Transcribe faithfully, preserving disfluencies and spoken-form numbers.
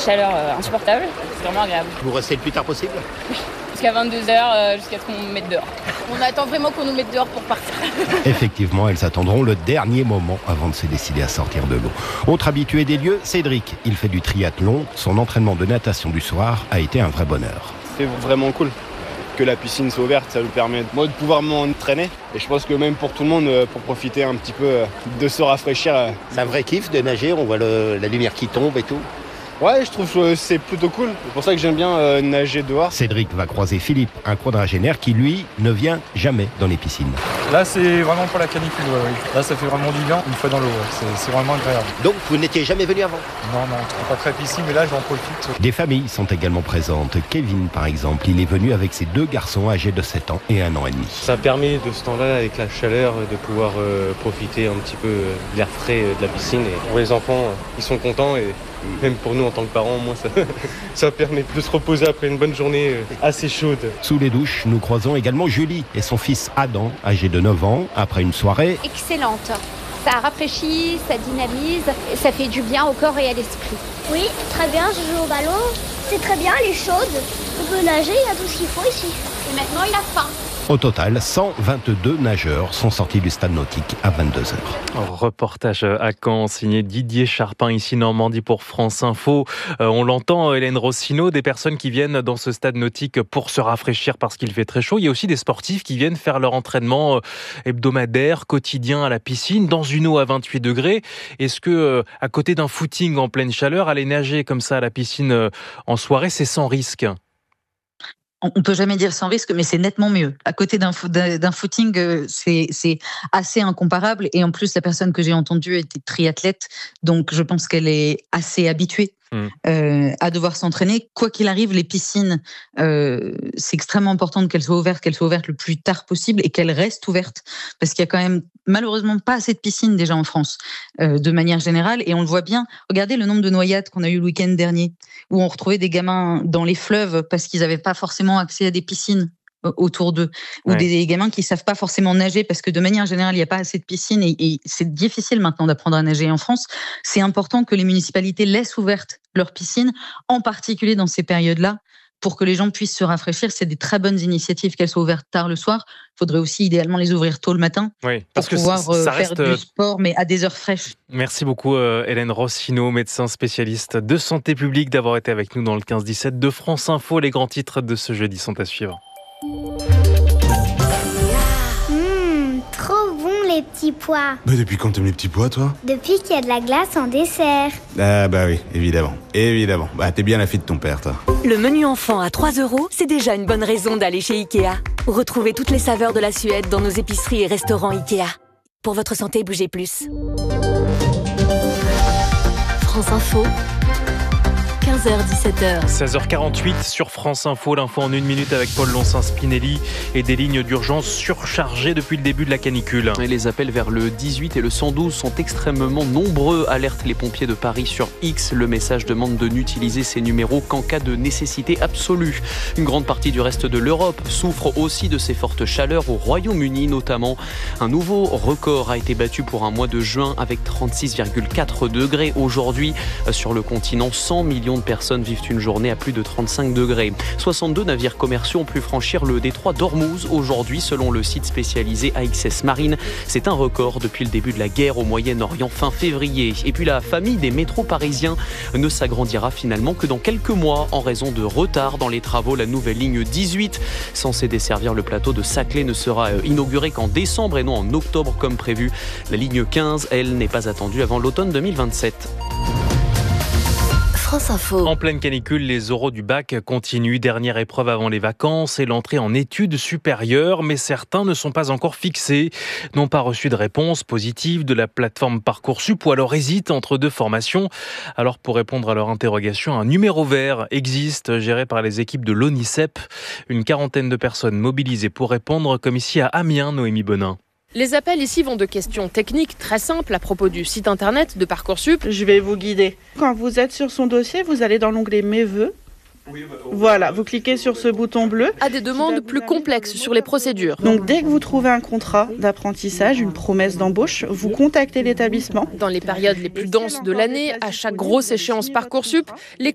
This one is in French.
chaleur euh, insupportable. C'est vraiment agréable. Vous restez le plus tard possible? Jusqu'à vingt-deux heures, euh, jusqu'à ce qu'on me mette dehors. On attend vraiment qu'on nous mette dehors pour partir. Effectivement, elles attendront le dernier moment avant de se décider à sortir de l'eau. Autre habitué des lieux, Cédric. Il fait du triathlon. Son entraînement de natation du soir a été un vrai bonheur. C'est vraiment cool que la piscine soit ouverte, ça nous permet moi de pouvoir m'entraîner. Et je pense que même pour tout le monde, pour profiter un petit peu de se rafraîchir. C'est un vrai kiff de nager, on voit le, la lumière qui tombe et tout. Ouais, je trouve que c'est plutôt cool. C'est pour ça que j'aime bien euh, nager dehors. Cédric va croiser Philippe, un quadragénaire qui, lui, ne vient jamais dans les piscines. Là, c'est vraiment pour la canicule. Ouais, oui. Là, ça fait vraiment du bien une fois dans l'eau. Ouais. C'est, c'est vraiment agréable. Donc, vous n'étiez jamais venu avant? Non, non, je suis pas très piscine, mais là, j'en profite. Des familles sont également présentes. Kevin, par exemple, il est venu avec ses deux garçons âgés de sept ans et un an et demi. Ça permet de ce temps-là, avec la chaleur, de pouvoir euh, profiter un petit peu de l'air frais de la piscine. Et pour les enfants, ils sont contents et même pour nous en tant que parents, moi, ça, ça permet de se reposer après une bonne journée assez chaude. Sous les douches, nous croisons également Julie et son fils Adam, âgé de neuf ans, après une soirée excellente. Ça rafraîchit, ça dynamise, et ça fait du bien au corps et à l'esprit. Oui, très bien, je joue au ballon. C'est très bien, elle est chaude. On peut nager, il y a tout ce qu'il faut ici. Et maintenant, il a faim. Au total, cent vingt-deux nageurs sont sortis du stade nautique à vingt-deux heures. Reportage à Caen, signé Didier Charpin, ici Normandie pour France Info. Euh, on l'entend, Hélène Rossino, des personnes qui viennent dans ce stade nautique pour se rafraîchir parce qu'il fait très chaud. Il y a aussi des sportifs qui viennent faire leur entraînement hebdomadaire, quotidien à la piscine, dans une eau à vingt-huit degrés. Est-ce que, euh, à côté d'un footing en pleine chaleur, aller nager comme ça à la piscine euh, en soirée, c'est sans risque ? On peut jamais dire sans risque, mais c'est nettement mieux. À côté d'un, d'un footing, c'est, c'est assez incomparable. Et en plus, la personne que j'ai entendue était triathlète, donc je pense qu'elle est assez habituée mmh. euh, à devoir s'entraîner. Quoi qu'il arrive, les piscines, euh, c'est extrêmement important qu'elles soient ouvertes, qu'elles soient ouvertes le plus tard possible et qu'elles restent ouvertes, parce qu'il y a quand même malheureusement pas assez de piscines déjà en France, euh, de manière générale, et on le voit bien. Regardez le nombre de noyades qu'on a eu le week-end dernier, où on retrouvait des gamins dans les fleuves parce qu'ils n'avaient pas forcément accès à des piscines autour d'eux, ou ouais. des gamins qui savent pas forcément nager parce que de manière générale il n'y a pas assez de piscines et, et c'est difficile maintenant d'apprendre à nager en France. C'est important que les municipalités laissent ouvertes leurs piscines, en particulier dans ces périodes-là, pour que les gens puissent se rafraîchir. C'est des très bonnes initiatives qu'elles soient ouvertes tard le soir. Il faudrait aussi idéalement les ouvrir tôt le matin oui, parce pour que pouvoir ça faire reste... du sport, mais à des heures fraîches. Merci beaucoup Hélène Rossino, médecin spécialiste de santé publique, d'avoir été avec nous dans le quinze dix-sept de France Info. Les grands titres de ce jeudi sont à suivre. Mmh, trop bon les petits pois. Mais depuis quand t'aimes les petits pois, toi? Depuis qu'il y a de la glace en dessert. Ah bah oui, évidemment, évidemment. Bah t'es bien la fille de ton père, toi. Le menu enfant à trois euros, c'est déjà une bonne raison d'aller chez Ikea. Retrouvez toutes les saveurs de la Suède dans nos épiceries et restaurants Ikea. Pour votre santé, bougez plus. France Info. quinze heures dix-sept heures. seize heures quarante-huit sur France Info, l'info en une minute avec Paul Lonsin-Spinelli et des lignes d'urgence surchargées depuis le début de la canicule. Et les appels vers le dix-huit et le cent douze sont extrêmement nombreux, alertent les pompiers de Paris sur X. Le message demande de n'utiliser ces numéros qu'en cas de nécessité absolue. Une grande partie du reste de l'Europe souffre aussi de ces fortes chaleurs, au Royaume-Uni notamment. Un nouveau record a été battu pour un mois de juin avec trente-six virgule quatre degrés. Aujourd'hui, sur le continent, cent millions de personnes vivent une journée à plus de trente-cinq degrés. soixante-deux navires commerciaux ont pu franchir le détroit d'Ormuz aujourd'hui, selon le site spécialisé A X S Marine. C'est un record depuis le début de la guerre au Moyen-Orient fin février. Et puis la famille des métros parisiens ne s'agrandira finalement que dans quelques mois en raison de retard dans les travaux. La nouvelle ligne dix-huit, censée desservir le plateau de Saclay, ne sera inaugurée qu'en décembre et non en octobre comme prévu. La ligne quinze, elle, n'est pas attendue avant l'automne deux mille vingt-sept. France Info. En pleine canicule, les oraux du bac continuent. Dernière épreuve avant les vacances et l'entrée en études supérieures. Mais certains ne sont pas encore fixés, n'ont pas reçu de réponse positive de la plateforme Parcoursup ou alors hésitent entre deux formations. Alors pour répondre à leur interrogation, un numéro vert existe, géré par les équipes de l'ONICEP. Une quarantaine de personnes mobilisées pour répondre, comme ici à Amiens, Noémie Bonin. Les appels ici vont de questions techniques très simples à propos du site internet de Parcoursup. Je vais vous guider. Quand vous êtes sur son dossier, vous allez dans l'onglet Mes vœux. Voilà, vous cliquez sur ce bouton bleu. À des demandes plus complexes sur les procédures. Donc dès que vous trouvez un contrat d'apprentissage, une promesse d'embauche, vous contactez l'établissement. Dans les périodes les plus denses de l'année, à chaque grosse échéance Parcoursup, les